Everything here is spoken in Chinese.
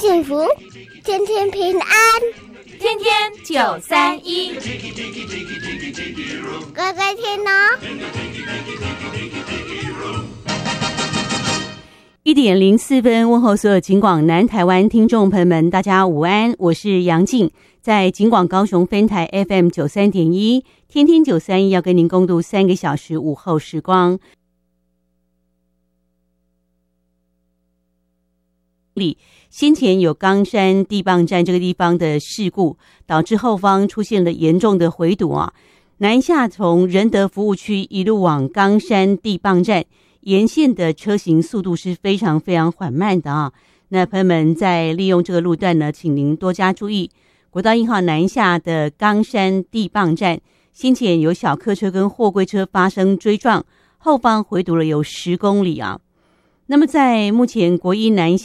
幸福，天天平安， 天天931， 乖乖听哦。 1:04，问候所有警广南台湾听众朋友们，大家午安，我是杨静，在警广高雄分台 FM 93.1，天天931要跟您共度3个小时午后时光。先前有冈山地磅站这个地方的事故，导致后方出现了严重的回堵啊。南下从仁德服务区一路往冈山地磅站，沿线的车行速度是非常非常缓慢的啊。那朋友们在利用这个路段呢，请您多加注意。国道1号南下的冈山地磅站，先前有小客车跟货柜车发生追撞，后方回堵了有10公里啊。那么在目前国一南